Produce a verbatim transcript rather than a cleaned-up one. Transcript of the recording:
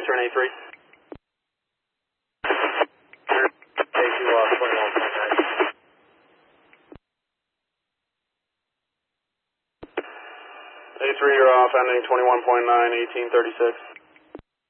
Answer an A three. A two off, twenty-one point nine. A three, you're off, ending twenty-one point nine, eighteen thirty-six.